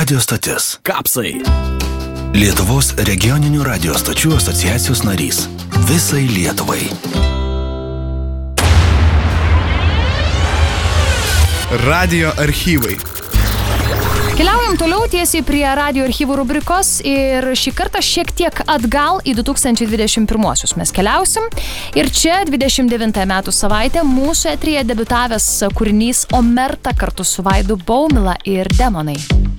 Radio stotis. Kapsai. Lietuvos regioninių radio stočių asociacijos narys. Visai Lietuvai. Radio archyvai. Keliaujam toliau tiesiai prie radio archyvų rubrikos ir šį kartą šiek tiek atgal į 2021-osius mes keliausim. Ir čia 29 metų savaitę mūsų eteryje debiutavęs kūrinys Omerta kartu su Vaidu Baumila ir Demonai.